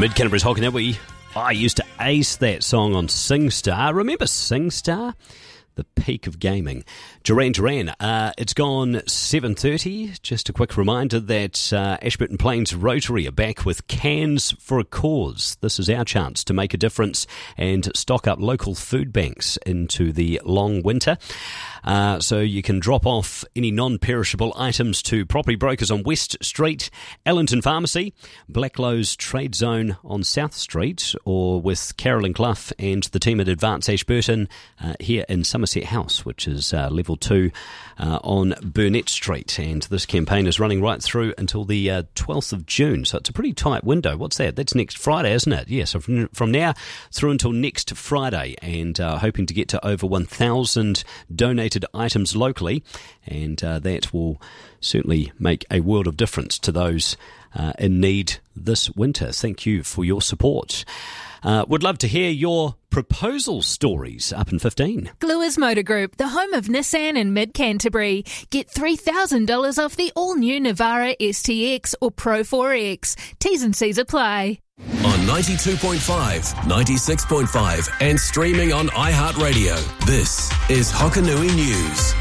Mid Canterbury's Hokanui. I used to ace that song on SingStar. Remember SingStar? The peak of gaming. Duran Duran, it's gone 7:30. Just a quick reminder that Ashburton Plains Rotary are back with Cans for a Cause. This is our chance to make a difference and stock up local food banks into the long winter. So you can drop off any non-perishable items to property brokers on West Street, Ellington Pharmacy, Blacklow's Trade Zone on South Street, or with Carolyn Clough and the team at Advance Ashburton here in Somerset House, which is level 2 on Burnett Street. And this campaign is running right through until the 12th of June. So it's a pretty tight window. What's that? That's next Friday, isn't it? Yeah, so from now through until next Friday, and hoping to get to over 1,000 donated items locally, and that will certainly make a world of difference to those in need this winter. Thank you for your support. Would love to hear your proposal stories up in 15. Gluers Motor Group, the home of Nissan in Mid Canterbury. Get $3,000 off the all-new Navara STX or Pro 4X. T's and C's apply. On 92.5, 96.5 and streaming on iHeartRadio, this is Hokanui News.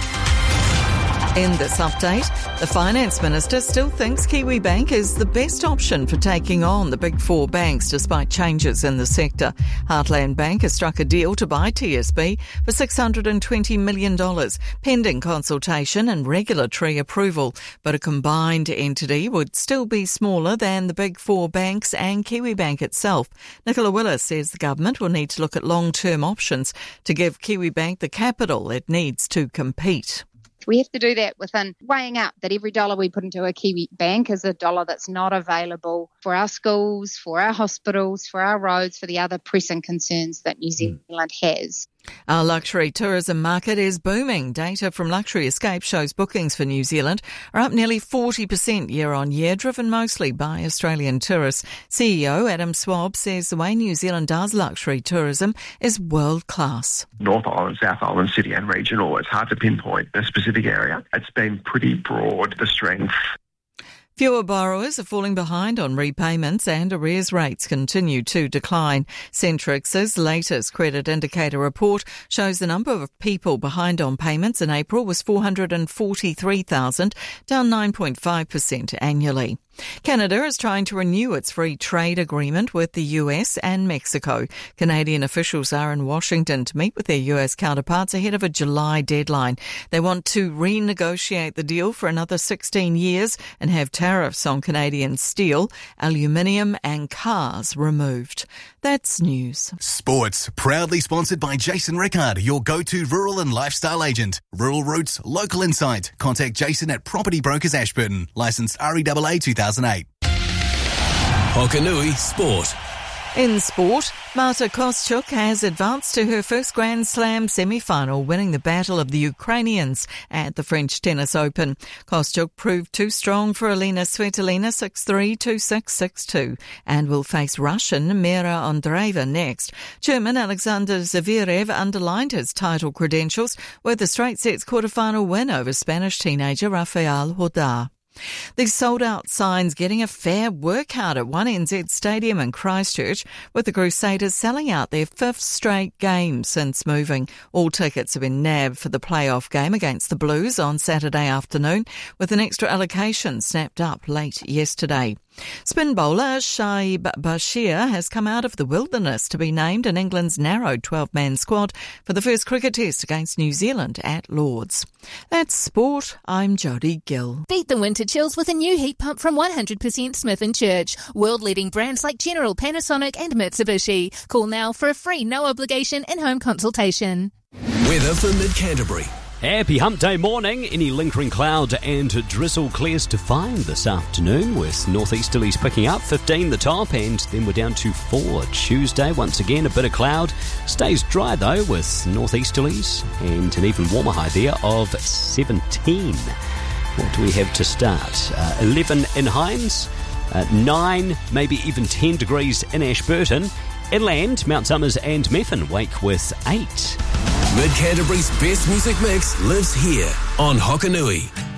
In this update, the Finance Minister still thinks Kiwibank is the best option for taking on the big four banks despite changes in the sector. Heartland Bank has struck a deal to buy TSB for $620 million, pending consultation and regulatory approval. But a combined entity would still be smaller than the big four banks and Kiwibank itself. Nicola Willis says the government will need to look at long-term options to give Kiwibank the capital it needs to compete. We have to do that within weighing up that every dollar we put into a Kiwi bank is a dollar that's not available for our schools, for our hospitals, for our roads, for the other pressing concerns that New Zealand has. Our luxury tourism market is booming. Data from Luxury Escape shows bookings for New Zealand are up nearly 40% year on year, driven mostly by Australian tourists. CEO Adam Swab says the way New Zealand does luxury tourism is world class. North Island, South Island, city and regional, it's hard to pinpoint a specific area. It's been pretty broad, the strength. Fewer borrowers are falling behind on repayments and arrears rates continue to decline. Centrix's latest credit indicator report shows the number of people behind on payments in April was 443,000, down 9.5% annually. Canada is trying to renew its free trade agreement with the US and Mexico. Canadian officials are in Washington to meet with their US counterparts ahead of a July deadline. They want to renegotiate the deal for another 16 years and have tariffs on Canadian steel, aluminium and cars removed. That's news. Sports, proudly sponsored by Jason Rickard, your go-to rural and lifestyle agent. Rural Roots, local insight. Contact Jason at Property Brokers Ashburton. Licensed REAA 2008. Hokanui Sport. In sport, Marta Kostyuk has advanced to her first Grand Slam semi-final, winning the battle of the Ukrainians at the French Tennis Open. Kostyuk proved too strong for Elena Svitolina 6-3, 2-6, 6-2, and will face Russian Mira Andreeva next. German Alexander Zverev underlined his title credentials with a straight sets quarter-final win over Spanish teenager Rafael Nadal. These sold-out signs getting a fair workout at One NZ Stadium in Christchurch, with the Crusaders selling out their fifth straight game since moving. All tickets have been nabbed for the playoff game against the Blues on Saturday afternoon, with an extra allocation snapped up late yesterday. Spin bowler Shaib Bashir has come out of the wilderness to be named in England's narrowed 12-man squad for the first cricket test against New Zealand at Lord's. That's sport. I'm Jodie Gill. Beat the winter chills with a new heat pump from 100% Smith & Church. World-leading brands like General, Panasonic and Mitsubishi. Call now for a free no-obligation in-home consultation. Weather for Mid-Canterbury. Happy Hump Day morning. Any lingering cloud and drizzle clears to find this afternoon, with northeasterlies picking up 15 the top, and then we're down to 4 Tuesday. Once again, a bit of cloud. Stays dry though, with northeasterlies and an even warmer high there of 17. What do we have to start? 11 in Hines, 9, maybe even 10 degrees in Ashburton. Inland, Mount Somers and Methven wake with 8. Mid-Canterbury's best music mix lives here on Hokanui.